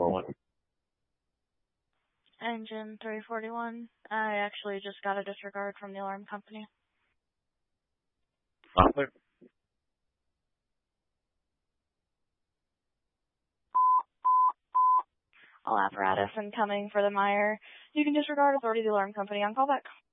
341. Engine 341. I actually just got a disregard from the alarm company. Clear. All apparatus incoming for the Meyer. You can disregard authority of the alarm company on callback.